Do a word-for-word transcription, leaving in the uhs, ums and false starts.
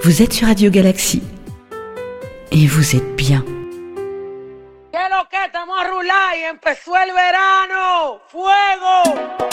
Vous êtes sur Radio Galaxy. Et vous êtes bien. ¿Qué lo que estamos a rular y empezó el verano? ¡Fuego!